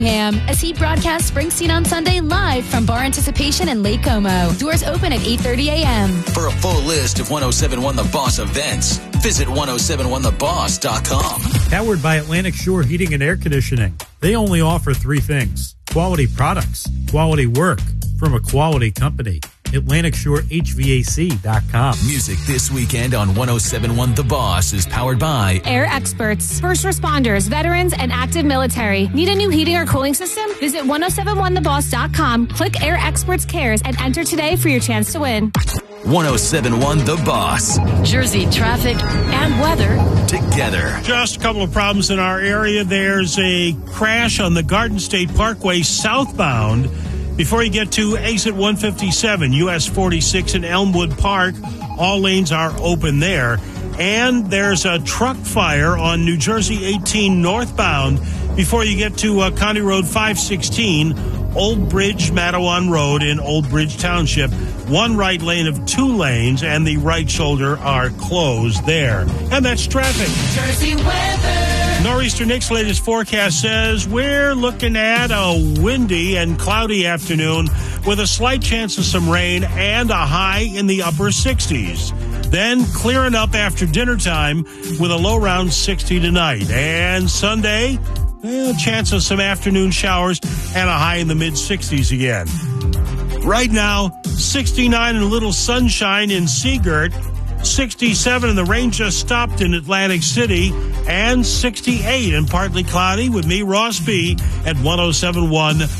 As he broadcasts Springsteen on Sunday live from Bar Anticipation in Lake Como. Doors open at 8:30 a.m. For a full list of 1071 The Boss events, visit 1071theboss.com. Powered by Atlantic Shore Heating and Air Conditioning. They only offer three things: quality products, quality work from a quality company. AtlanticShoreHVAC.com. Music this weekend on 1071 The Boss is powered by Air Experts, first responders, veterans, and active military. Need a new heating or cooling system? Visit 1071theboss.com, click Air Experts Cares, and enter today for your chance to win. 1071 The Boss. Jersey traffic and weather together. Just a couple of problems in our area. There's a crash on the Garden State Parkway southbound. Before you get to exit 157, US 46 in Elmwood Park, all lanes are open there. And there's a truck fire on New Jersey 18 northbound before you get to County Road 516, Old Bridge, Mattawan Road in Old Bridge Township. One right lane of two lanes and the right shoulder are closed there. And that's traffic. Jersey weather. Nor'easter Nick's latest forecast says we're looking at a windy and cloudy afternoon with a slight chance of some rain and a high in the upper 60s. Then clearing up after dinner time with a low around 60 tonight. And Sunday, a chance of some afternoon showers and a high in the mid-60s again. Right now, 69 and a little sunshine in Seagirt, 67 and the rain just stopped in Atlantic City, and 68 and partly cloudy with me, Ross B, at 1071